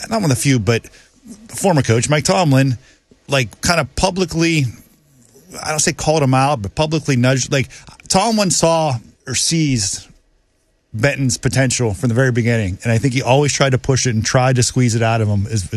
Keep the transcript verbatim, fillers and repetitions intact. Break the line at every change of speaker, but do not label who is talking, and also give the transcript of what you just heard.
not one of the few, but former coach Mike Tomlin, like kind of publicly, I don't say called him out, but publicly nudged. Like Tomlin saw or sees Benton's potential from the very beginning, and I think he always tried to push it and tried to squeeze it out of him as,